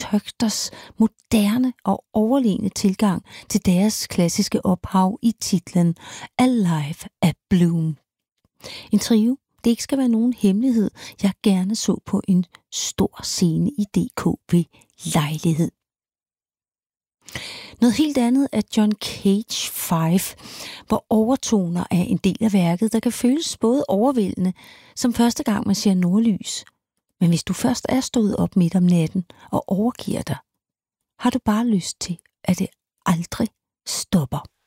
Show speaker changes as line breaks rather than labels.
Höchters moderne og overlegne tilgang til deres klassiske ophav i titlen Alive at Bloom. En trio, det ikke skal være nogen hemmelighed, jeg gerne så på en stor scene i DK ved lejlighed. Noget helt andet er John Cage 5, hvor overtoner er en del af værket, der kan føles både overvældende, som første gang man ser nordlys. Men hvis du først er stået op midt om natten og overgiver dig, har du bare lyst til, at det aldrig stopper.